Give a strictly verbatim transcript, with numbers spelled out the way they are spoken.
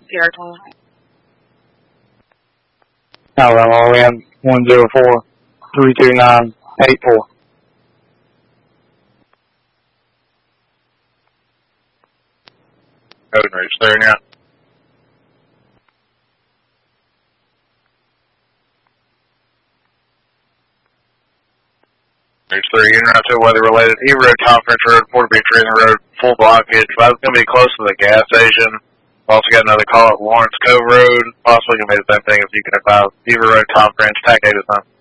Sierra twenty-one. Alabama, wind one zero four, three two nine, eight four. Code and reach there now. Reach three, unit route two, weather related. E Road, Conference Road, Port Beach, Freezing Road, full blockage. It's going to be close to the gas station. Also got another call at Lawrence Cove Road. Possibly going to be the same thing if you can advise. Beaver Road, Conference, T A C eight is nine.